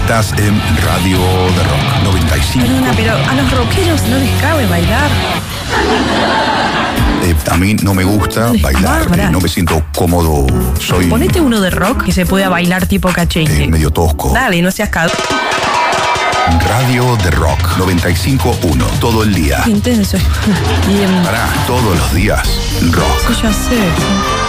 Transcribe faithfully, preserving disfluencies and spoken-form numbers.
Estás en Radio de Rock noventa y cinco. Perdona, pero a los rockeros no les cabe bailar. Eh, a mí no me gusta No, bailar, pará. eh, no me siento cómodo. Soy Ponete uno de rock que se pueda bailar tipo cachengue. eh, medio tosco. Dale, no seas cagado. Radio de Rock noventa y cinco punto uno. Todo el día. Intenso. Bien. Pará, todos los días. Rock. Sí, ya sé.